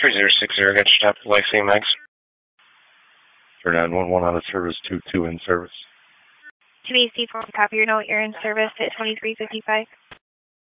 3060, got your stop Lexi Max. 911 out of service, 22 in service. 2AC4, copy your note, you're in service at 2355.